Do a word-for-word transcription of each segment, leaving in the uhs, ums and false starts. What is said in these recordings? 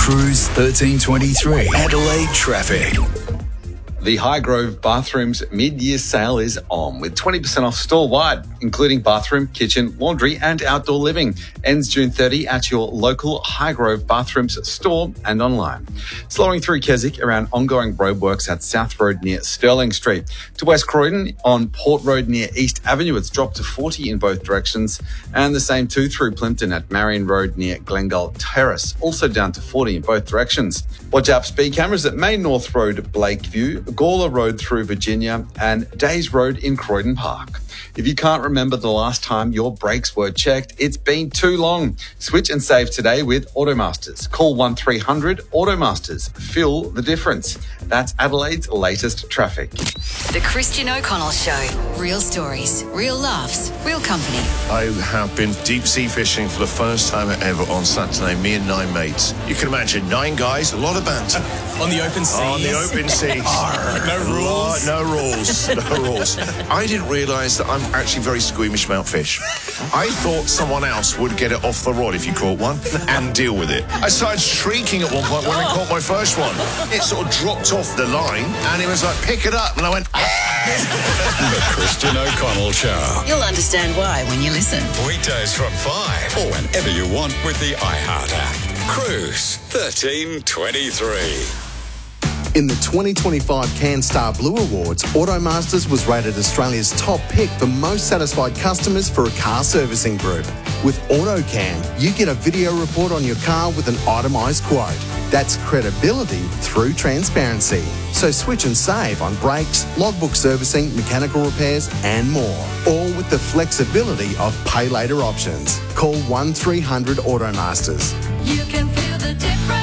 Cruise thirteen twenty-three Adelaide traffic. The Highgrove Bathrooms mid-year sale is on with twenty percent off store-wide, including bathroom, kitchen, laundry and outdoor living. Ends June thirtieth at your local Highgrove Bathrooms store and online. Slowing through Keswick around ongoing roadworks at South Road near Stirling Street. To West Croydon on Port Road near East Avenue, it's dropped to forty in both directions. And the same too through Plimpton at Marion Road near Glengall Terrace, also down to forty in both directions. Watch out for speed cameras at Main North Road, Blakeview, Gawler Road through Virginia and Days Road in Croydon Park. If you can't remember the last time your brakes were checked, it's been too long. Switch and save today with Automasters. Call one three hundred Automasters. Feel the difference. That's Adelaide's latest traffic. The Christian O'Connell Show. Real stories, real laughs, real company. I have been deep sea fishing for the first time ever on Saturday, me and nine mates. You can imagine, nine guys, a lot of banter. On the open seas? On the open seas. No rules? No rules. No rules. I didn't realise that I'm actually very squeamish about fish. I thought someone else would get it off the rod if you caught one and deal with it. I started shrieking at one point when I caught my first one. It sort of dropped off the line and it was like, pick it up. And I went, The Christian O'Connell Show. You'll understand why when you listen. Weekdays from five or whenever you want with the iHeart app. Cruise thirteen twenty-three. In the twenty twenty-five CanStar Blue Awards, Automasters was rated Australia's top pick for most satisfied customers for a car servicing group. With AutoCam, you get a video report on your car with an itemised quote. That's credibility through transparency. So switch and save on brakes, logbook servicing, mechanical repairs and more. All with the flexibility of pay later options. Call one three hundred Automasters. You can feel the difference.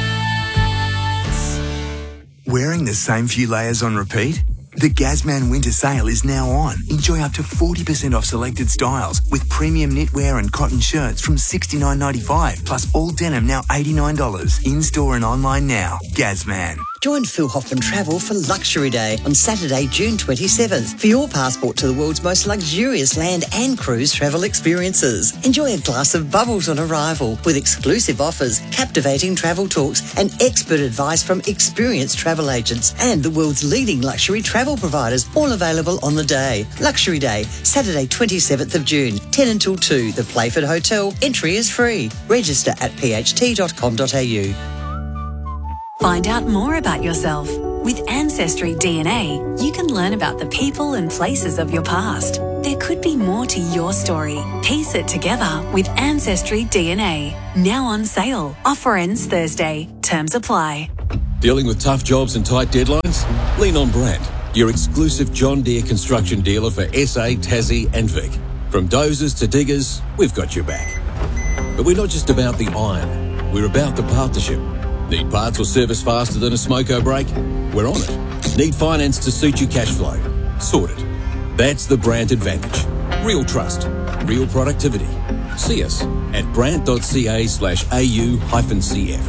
Wearing the same few layers on repeat? The Gazman Winter Sale is now on. Enjoy up to forty percent off selected styles with premium knitwear and cotton shirts from sixty-nine ninety-five, plus all denim now eighty-nine dollars. In-store and online now. Gazman. Join Phil Hoffman Travel for Luxury Day on Saturday, June twenty-seventh for your passport to the world's most luxurious land and cruise travel experiences. Enjoy a glass of bubbles on arrival with exclusive offers, captivating travel talks and expert advice from experienced travel agents and the world's leading luxury travel providers, all available on the day. Luxury Day, Saturday twenty-seventh of June, ten until two, the Playford Hotel. Entry is free. Register at p h t dot com dot a u. Find out more about yourself. With Ancestry D N A, you can learn about the people and places of your past. There could be more to your story. Piece it together with Ancestry D N A. Now on sale. Offer ends Thursday. Terms apply. Dealing with tough jobs and tight deadlines? Lean on Brandt, your exclusive John Deere construction dealer for S A, Tassie and Vic. From dozers to diggers, we've got your back. But we're not just about the iron. We're about the partnership. Need parts or service faster than a smoko brake? We're on it. Need finance to suit your cash flow? Sorted. That's the Brandt advantage. Real trust. Real productivity. See us at brandt.ca slash au hyphen cf.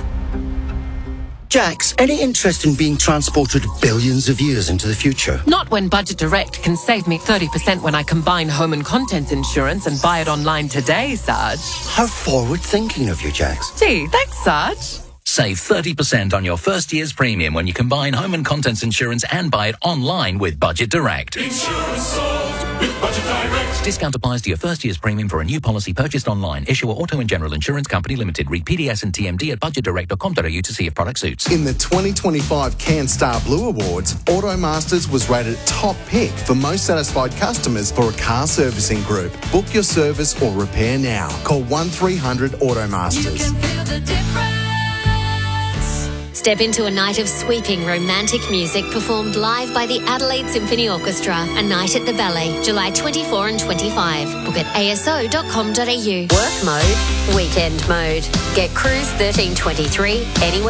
Jax, any interest in being transported billions of years into the future? Not when Budget Direct can save me thirty percent when I combine home and contents insurance and buy it online today, Sarge. How forward-thinking of you, Jax. Gee, thanks, Sarge. Save thirty percent on your first year's premium when you combine home and contents insurance and buy it online with Budget Direct. Insurance solved with Budget Direct. Discount applies to your first year's premium for a new policy purchased online. Issuer Auto and General Insurance Company Limited. Read P D S and T M D at budget direct dot com dot a u to see if product suits. In the twenty twenty-five CanStar Blue Awards, Automasters was rated top pick for most satisfied customers for a car servicing group. Book your service or repair now. Call one three hundred Automasters. You can feel the difference. Step into a night of sweeping romantic music performed live by the Adelaide Symphony Orchestra. A night at the Ballet, July twenty-fourth and twenty-fifth. Book at a s o dot com dot a u. Work mode, weekend mode. Get Cruise thirteen twenty-three anywhere.